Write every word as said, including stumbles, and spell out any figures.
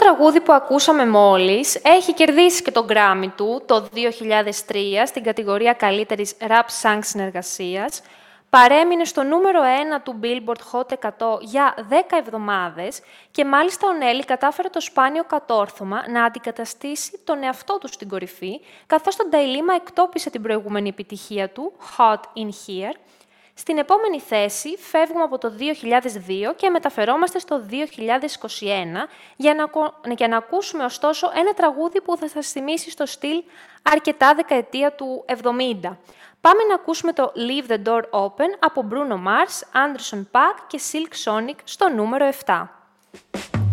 τραγούδι που ακούσαμε μόλις έχει κερδίσει και τον Grammy του το δύο χιλιάδες τρία στην κατηγορία καλύτερης rap song συνεργασίας. Παρέμεινε στο νούμερο ένα του Billboard Hot εκατό για δέκα εβδομάδες και μάλιστα ο Nelly κατάφερε το σπάνιο κατόρθωμα να αντικαταστήσει τον εαυτό του στην κορυφή, καθώς το Dailima εκτόπισε την προηγούμενη επιτυχία του, Hot in Here. Στην επόμενη θέση φεύγουμε από το δύο χιλιάδες δύο και μεταφερόμαστε στο δύο χιλιάδες είκοσι ένα για να, για να ακούσουμε ωστόσο ένα τραγούδι που θα σας θυμίσει στο στυλ αρκετά δεκαετία του εβδομήντα. Πάμε να ακούσουμε το Leave the Door Open από Bruno Mars, Anderson .Paak και Silk Sonic στο νούμερο επτά.